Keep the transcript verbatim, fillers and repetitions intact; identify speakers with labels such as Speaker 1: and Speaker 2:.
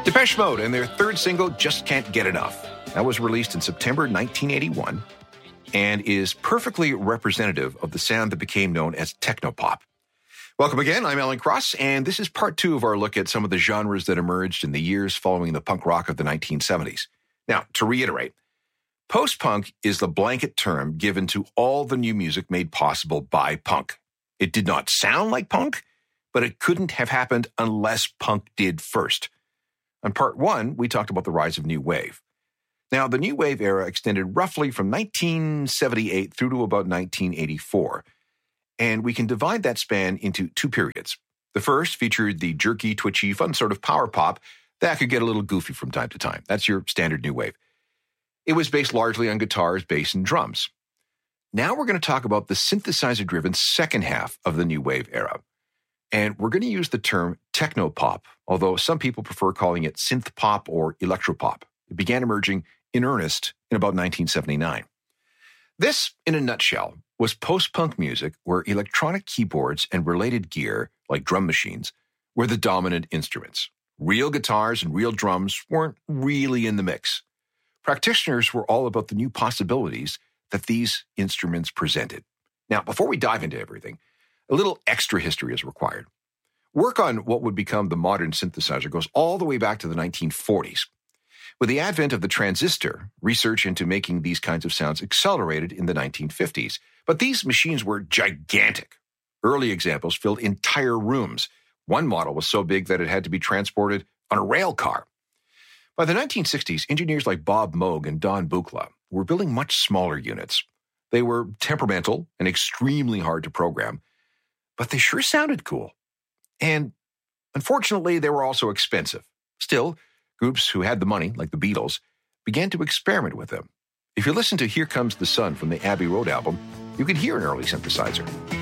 Speaker 1: Depeche Mode and their third single, Just Can't Get Enough. That was released in September nineteen eighty-one and is perfectly representative of the sound that became known as technopop. Welcome again, I'm Alan Cross, and this is part two of our look at some of the genres that emerged in the years following the punk rock of the nineteen seventies. Now, to reiterate, post-punk is the blanket term given to all the new music made possible by punk. It did not sound like punk, but it couldn't have happened unless punk did first. On part one, we talked about the rise of new wave. Now, the new wave era extended roughly from nineteen seventy-eight through to about nineteen eighty-four, and we can divide that span into two periods. The first featured the jerky, twitchy, fun sort of power pop that could get a little goofy from time to time. That's your standard new wave. It was based largely on guitars, bass, and drums. Now we're going to talk about the synthesizer-driven second half of the new wave era. And we're going to use the term technopop, although some people prefer calling it synth pop or electropop. It began emerging in earnest in about nineteen seventy-nine. This, in a nutshell, was post-punk music where electronic keyboards and related gear, like drum machines, were the dominant instruments. Real guitars and real drums weren't really in the mix. Practitioners were all about the new possibilities that these instruments presented. Now, before we dive into everything, a little extra history is required. Work on what would become the modern synthesizer goes all the way back to the nineteen forties. With the advent of the transistor, research into making these kinds of sounds accelerated in the nineteen fifties. But these machines were gigantic. Early examples filled entire rooms. One model was so big that it had to be transported on a rail car. By the nineteen sixties, engineers like Bob Moog and Don Buchla were building much smaller units. They were temperamental and extremely hard to program, but they sure sounded cool. And unfortunately, they were also expensive. Still, groups who had the money, like the Beatles, began to experiment with them. If you listen to Here Comes the Sun from the Abbey Road album, you can hear an early synthesizer.